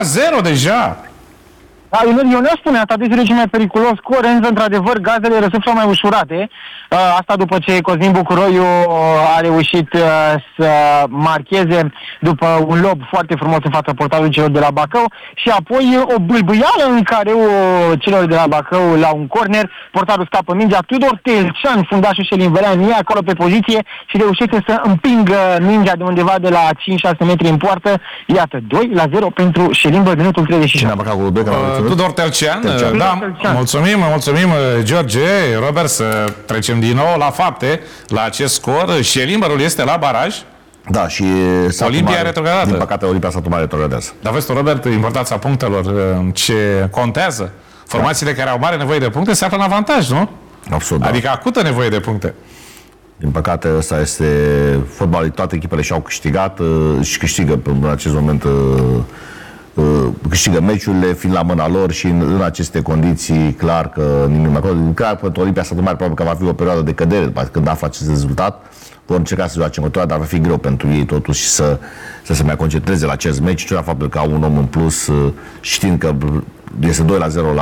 0 deja. Eu nu spune asta, deci e mai periculos. Cu Orență, într-adevăr, gazele răsuflă mai ușurate. Asta după ce Cosmin Bucuroiu a reușit să marcheze după un lob foarte frumos în fața portarului celor de la Bacău și apoi o bâlbâială în care celor de la Bacău la un corner. Portarul scapă mingea. Tudor Telcean, fundașul Șelin Vălean, e acolo pe poziție și reușește să împingă mingea de undeva de la 5-6 metri în poartă. Iată, 2-0 pentru Șelin Vălean, minutul 36. Tudor Telcean, da, mulțumim, George. Robert, să trecem din nou la fapte, la acest scor. Șelimărul este la baraj. Da, și Olimpia retrogradează. Din păcate, Olimpia Satu Mare retrogradează. Dar vezi tu, Robert, importanța punctelor, ce contează. Formațiile care au mare nevoie de puncte se află în avantaj, nu? Absolut, adică acută nevoie de puncte. Din păcate, ăsta este fotbalul. Toate echipele și-au câștigat și câștigă în acest moment, câștigă meciurile, fiind la mâna lor și în aceste condiții, clar că nimic mai acolo. Clar, pentru Olimpia Satu Mare, probabil că va fi o perioadă de cădere când află acest rezultat. Vor încerca să joace în continuare, dar va fi greu pentru ei totuși să se mai concentreze la acest meci, ciuda faptul că au un om în plus, știind că este 2-0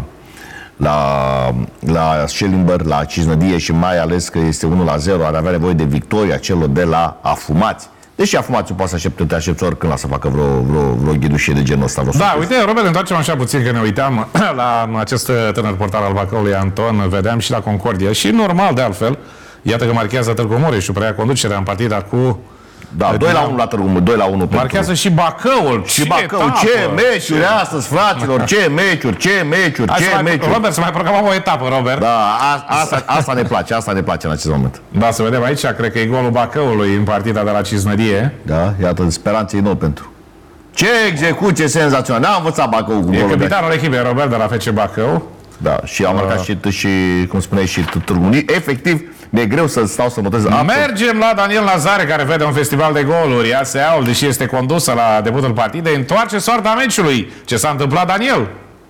la Schellimber, la Cisnădie și mai ales că este 1-0, ar avea nevoie de victoria celor de la Afumați. Deși Afumați poate să te aștepți oricând la să facă vreo ghidușie de genul ăsta. Da, uite, Robert, întoarcem așa puțin că ne uitam la acest tânăr portar al Bacăului, Anton, vedeam și la Concordia și normal de altfel, iată că marchează Târgu Mureș și preia conducerea în partida cu... Da, 2-1 la Târgu Mureș, 2-1 marchează și Bacăul. Și Bacăul, ce meciuri astăzi, fraților, ce meciuri. Robert, să mai programăm o etapă, Robert. Da, asta ne place în acest moment. Da, să vedem aici, cred că e golul Bacăului în partida de la Cisnădie. Da, iată, speranței nou pentru. Ce execuție senzațională, n-am învățat Bacăul cu golul. E capitanul echipei, Robert, de la FC Bacău. Da, și a marcat și, cum spuneai, și Târgu Mureș. Efectiv, mi-e greu să stau să notez. Mergem la Daniel Nazare, care vede un festival de goluri. Ia se aul, deși este condusă la debutul partidei. Întoarce soarta meciului. Ce s-a întâmplat, Daniel?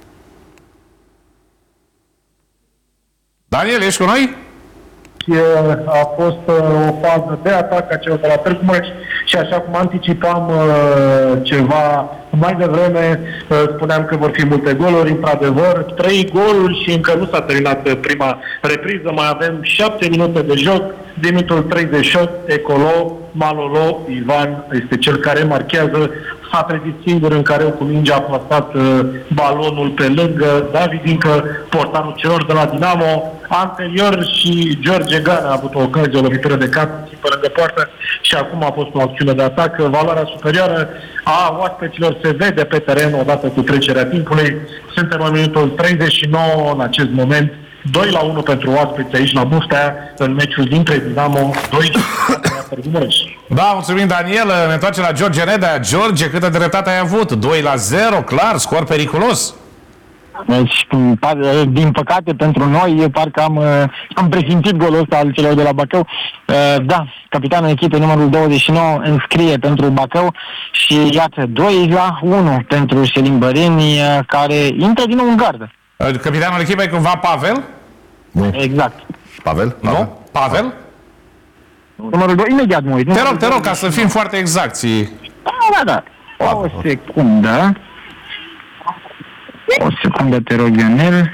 Daniel, ești cu noi? A fost o fază de atac a celor de la Târgu Mureș și așa cum anticipam ceva mai devreme, spuneam că vor fi multe goluri, într-adevăr, 3 goluri și încă nu s-a terminat prima repriză, mai avem 7 minute de joc, din minutul 38, Ecolo, Malolo, Ivan este cel care marchează, s-a trezit singur în care cu mingea a plasat balonul pe lângă David Dincă, portarul celor de la Dinamo. Anterior și George Gana a avut o ocazie, o lovitură de cap pe lângă poartă și acum a fost o acțiune de atac. Valoarea superioară a oaspeților se vede pe teren odată cu trecerea timpului. Suntem în minutul 39 în acest moment. 2-1 pentru oaspeți aici la Buftea, în meciul dintre Dinamo 2 și Mureș. Da, mulțumim, Daniel. Ne întoarce la George Nedea. George, câtă dreptate ai avut? 2-0, clar, scor periculos. Deci, din păcate pentru noi, parcă am presimțit golul ăsta al celor de la Bacău. Da, capitanul echipei numărul 29 înscrie pentru Bacău și iată 2-1 pentru Șelimbăreni, care intră din nou în gardă. Capitanul echipei e cumva Pavel? Exact. Pavel? Nu? Pavel? Numărul 2, imediat mă uit. Te rog, ca să fim foarte exacti. Da. O secundă. O secundă, te rog, Ionel.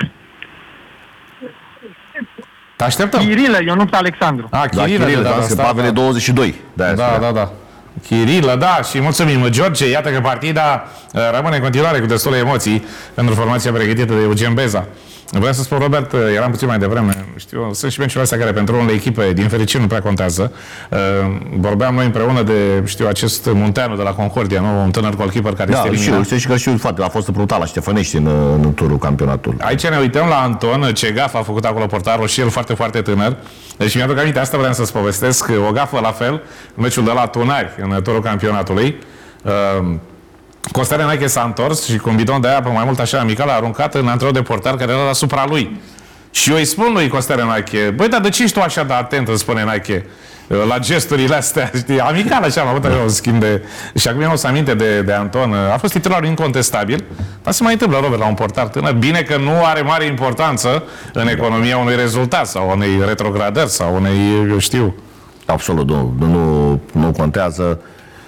Te așteptăm. Chirilă, Ionuț Alexandru. Chirilă, da, Pavel e 22. Da. Chirilă, da, și mulțumim, George. Iată că partida rămâne în continuare cu destule emoții pentru formația pregătită de Eugen Beza. Vreau să spun, Robert, eram puțin mai devreme, știu, sunt și meciurile astea care pentru unele echipe, din fericire, nu prea contează. Vorbeam noi împreună de, acest Munteanu de la Concordia, nu? Un tânăr goalkeeper care este eliminat. Da, și eu, a fost împrumutat la Ștefănești în turul campionatului. Aici ne uităm la Anton, ce gafă a făcut acolo portarul și el foarte, foarte tânăr. Deci mi-aduc aminte, asta vreau să-ți povestesc, o gafă la fel, în meciul de la Tunari, în turul campionatului. Costel Enache s-a întors și cu un bidon de apă mai mult așa amical a aruncat în antrenor de portar care era deasupra lui. Și eu îi spun lui Costel Enache, băi, dar de ce ești tu așa de atent, îmi spune Enache, la gesturile astea, știi, amical așa, am avut un schimb de... Și acum eu să aminte de Anton, a fost titularul incontestabil, dar se mai întâmplă, Robert, la un portar tânăr, bine că nu are mare importanță în economia unui rezultat sau unei retrogradări sau unei, eu știu. Absolut, nu contează.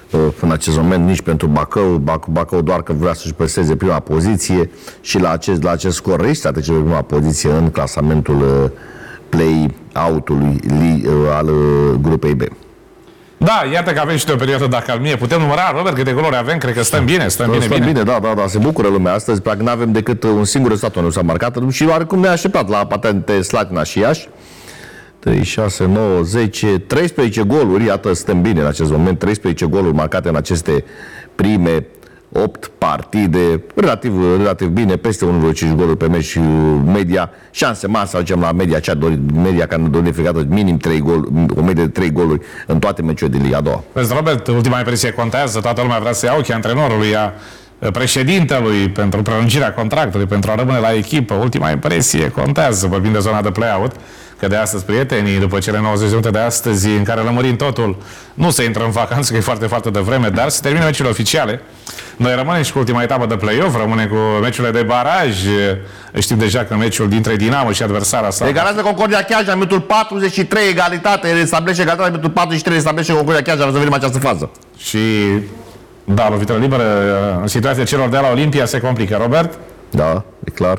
în acest moment, nici pentru Bacău. Bacău doar că vrea să-și păstreze prima poziție și la acest scor riscă trece pe prima poziție în clasamentul play-out-ului al grupei B. Da, iată că avem și de o perioadă de acalmie. Putem număra, Robert, câte goluri avem? Cred că stăm bine, stăm bine. Da, se bucură lumea astăzi. Practic nu avem decât un singur rezultat unde s-a marcat și oarecum ne-a așteptat la patente Slatina și Iași. 3, 6, 9, 10, 13 goluri, iată, stăm bine în acest moment, 13 goluri marcate în aceste prime 8 partide, relativ bine, peste 1,5 goluri pe meci media, șanse mari să ajungem la media care ne dorim fiecare minim 3 goluri, o medie de 3 goluri în toate meciurile din Liga a doua. Vezi, Robert, ultima impresie contează, toată lumea vrea să ia ochii antrenorului, a președintelui pentru prelungirea contractului, pentru a rămâne la echipă, ultima impresie contează, vorbim de zona de play-out. Că de astăzi, prietenii, după cele 90 de minute de astăzi, în care lămurim totul, nu se intră în vacanță, că e foarte, foarte devreme, dar se termină meciurile oficiale. Noi rămânem și cu ultima etapă de play-off, rămânem cu meciurile de baraj. Știm deja că meciul dintre Dinamo și adversara sa... Egalează Concordia Chiajna, în minutul 43, egalitate, restabilește egalitate, în minutul 43, restabilește Concordia Chiajna, să vedem această fază. Și, da, lovitură liberă, în situația celor de la Olimpia se complică, Robert? Da, e clar.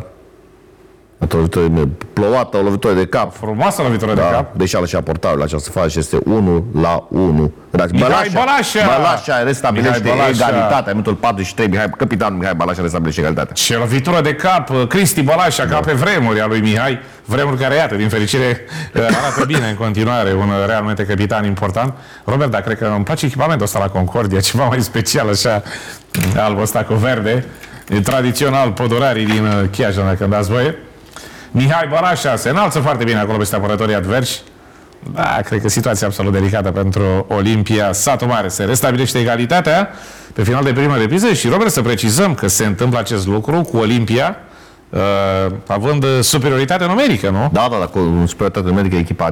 O lovitură plouată, o lovitură de cap. Frumoasă lovitură de cap. Deși și portarul la această fază este 1-1. Mihai Bălașa restabilește egalitatea. În minutul 43, capitanul Mihai Bălașa restabilește egalitatea. Ce lovitură de cap, Cristi Bălașa, ca pe vremuri a lui Mihai. Vremuri care, iată, din fericire, arată bine în continuare. Un realmente capitan important. Robert, dar cred că îmi place echipamentul ăsta la Concordia, ceva mai special, așa, albul ăsta cu verde. E tradițional Podorarii din Chiajna, dacă îmi dați voie. Mihai Bălașa se înalță foarte bine acolo peste apărătorii adversi. Da, cred că situația absolut delicată pentru Olimpia. Satul Mare se restabilește egalitatea pe final de primă repriză și, Robert, să precizăm că se întâmplă acest lucru cu Olimpia având superioritate numerică, nu? Da, cu superioritate numerică echipa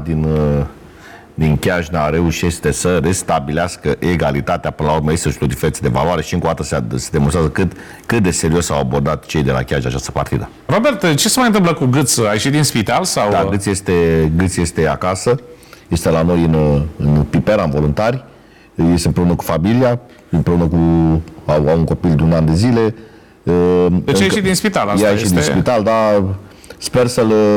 din Chiajna reușește să restabilească egalitatea. Până la urmă este și o diferență de valoare și încă o dată se demonstrează cât de serios au abordat cei de la Chiajna această partidă. Robert, ce se mai întâmplă cu Gâț? Ai ieșit din spital? Sau? Da, Gâț este acasă. Este la noi în Pipera, în voluntari. Este împreună cu familia, au un copil de 1 an de zile. Deci ai ieșit din spital? Asta a ieșit din spital, dar sper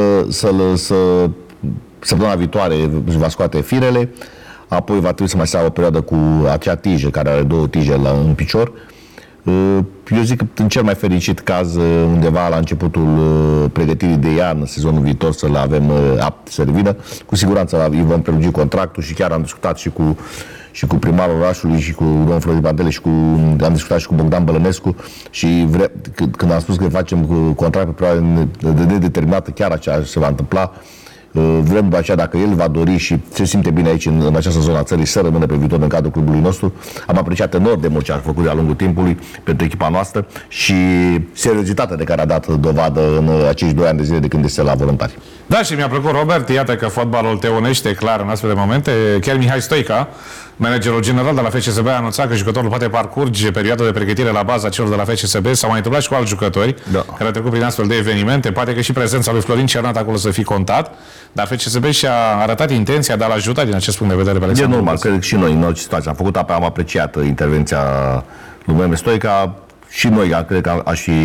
săptămâna viitoare își va scoate firele, apoi va trebui să mai stea o perioadă cu acea tijă, care are 2 tije în picior. Eu zic că în cel mai fericit caz, undeva la începutul pregătirii de iarnă, sezonul viitor, să-l avem apt să revină. Cu siguranță îi vom prelungi contractul și chiar am discutat și cu primarul orașului și cu domnul Florin Pantele și am discutat și cu Bogdan Bălănescu și când am spus că facem contract pe perioadă de nedeterminată, chiar aceea se va întâmpla. Vrem după aceea, dacă el va dori și se simte bine aici în această zonă a țării, să rămână pe viitor în cadrul clubului nostru. Am apreciat enorm de mult ce a făcut de-a lungul timpului pentru echipa noastră și seriozitatea de care a dat dovadă în acești 2 ani de zile de când este la voluntari. Da, și mi-a plăcut, Robert, iată că fotbalul te unește clar în astfel de momente. Chiar Mihai Stoica, managerul general de la FCSB, a anunțat că jucătorul poate parcurge perioada de pregătire la baza celor de la FCSB. S-au mai întâmplat și cu alți jucători care au trecut prin astfel de evenimente. Poate că și prezența lui Florin Cernat acolo să fie contat, dar FCSB și-a arătat intenția de a-l ajuta din acest punct de vedere pe Alexandru. E normal, cred că și noi în orice situație am apreciat intervenția lui Mihai Stoica și noi, cred că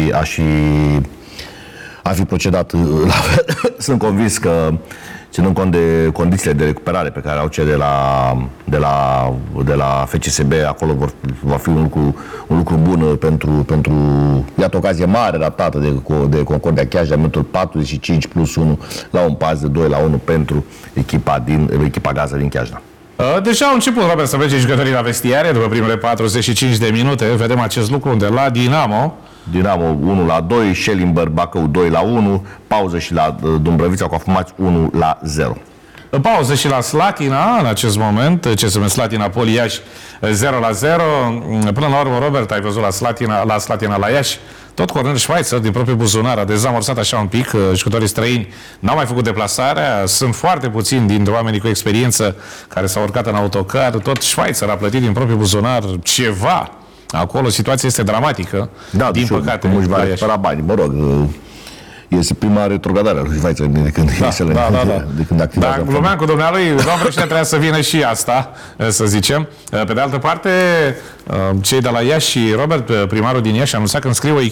a fi procedat la fel. Sunt convins că, ținând cont de condițiile de recuperare pe care au cei de la FCSB, acolo va fi un lucru bun pentru iată, ocazie mare ratată de Concordia Chiajna, minutul 45 plus 1 la un pas de 2-1 pentru echipa Gaza din Chiajna. Deja au început, Robert, să plece jucătorii la vestiare după primele 45 de minute. Vedem acest lucru unde la Dinamo 1-2, Schellenberg Bacău 2-1, pauză și la Dumbrăvița cu Afumați 1-0. Pauză și la Slatina, în acest moment, CSM Slatina Poli Iași 0-0. Până la urmă, Robert, ai văzut la Slatina la Iași, tot Cornel Schweitzer din propriul buzunar a dezamorsat așa un pic. Jucătorii străini n-au mai făcut deplasarea, sunt foarte puțini dintre oamenii cu experiență care s-au urcat în autocar, tot Schweitzer a plătit din propriul buzunar ceva. Acolo situația este dramatică, din păcate. Cum își va recupera bani, mă rog. Este prima retrogradare a lui Schweizer de când de când activează. Da, glumeam cu dumnealui, domnul președinte, trebuia să vină și asta, să zicem. Pe de altă parte, cei de la Iași și Robert, primarul din Iași, a anunțat că înscriu o echipă